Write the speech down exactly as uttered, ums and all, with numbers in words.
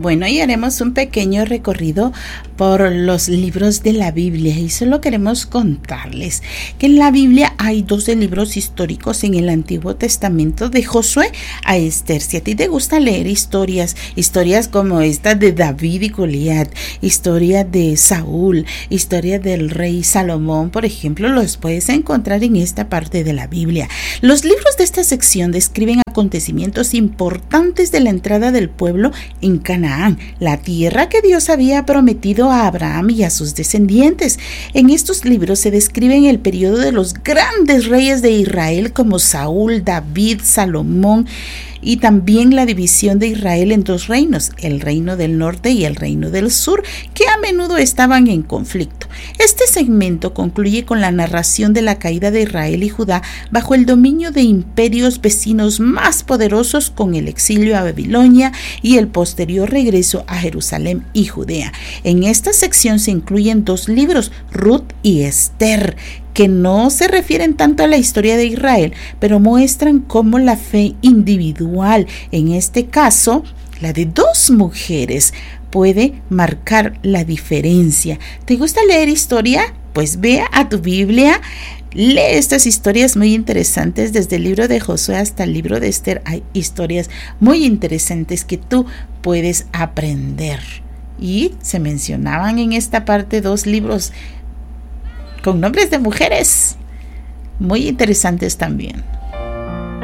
Bueno, y haremos un pequeño recorrido por los libros de la Biblia y solo queremos contarles que en la Biblia hay doce libros históricos en el Antiguo Testamento, de Josué a Esther. Si a ti te gusta leer historias, historias como esta de David y Goliat, historia de Saúl, historia del rey Salomón, por ejemplo, los puedes encontrar en esta parte de la Biblia. Los libros de esta sección describen acontecimientos importantes de la entrada del pueblo en Canaán, la tierra que Dios había prometido a Abraham y a sus descendientes. En estos libros se describen el periodo de los grandes reyes de Israel como Saúl, David, Salomón, y también la división de Israel en dos reinos, el reino del norte y el reino del sur, que a menudo estaban en conflicto. Este segmento concluye con la narración de la caída de Israel y Judá bajo el dominio de imperios vecinos más poderosos, con el exilio a Babilonia y el posterior regreso a Jerusalén y Judea. En esta sección se incluyen dos libros, Ruth y Esther, que no se refieren tanto a la historia de Israel, pero muestran cómo la fe individual, en este caso la de dos mujeres, puede marcar la diferencia. ¿Te gusta leer historia? Pues ve a tu Biblia, lee estas historias muy interesantes. Desde el libro de Josué hasta el libro de Esther hay historias muy interesantes que tú puedes aprender. Y se mencionaban en esta parte dos libros con nombres de mujeres muy interesantes también.